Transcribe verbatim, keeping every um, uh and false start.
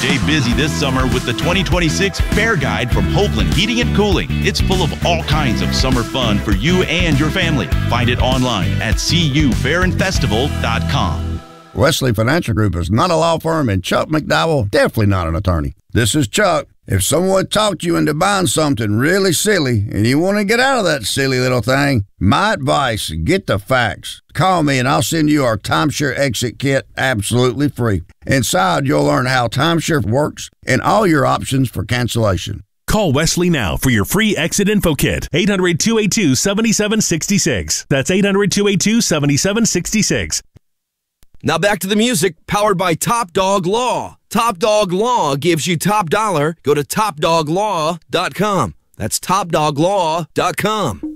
Stay busy this summer with the twenty twenty-six Fair Guide from Hoagland Heating and Cooling. It's full of all kinds of summer fun for you and your family. Find it online at c u fair and festival dot com. Wesley Financial Group is not a law firm, and Chuck McDowell definitely not an attorney. This is Chuck. If someone talked you into buying something really silly and you want to get out of that silly little thing, my advice, get the facts. Call me and I'll send you our Timeshare Exit Kit absolutely free. Inside, you'll learn how timeshare works and all your options for cancellation. Call Wesley now for your free exit info kit. eight hundred, two eight two, seven seven six six. That's eight hundred, two eight two, seven seven six six. Now back to the music, powered by Top Dog Law. Top Dog Law gives you top dollar. Go to top dog law dot com. That's top dog law dot com.